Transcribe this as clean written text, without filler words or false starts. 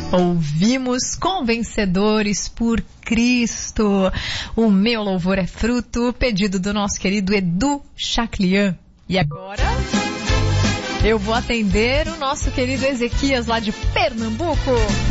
Ouvimos Convencedores por Cristo. O meu louvor é fruto, pedido do nosso querido Edu Chaclian. E agora eu vou atender o nosso querido Ezequias lá de Pernambuco.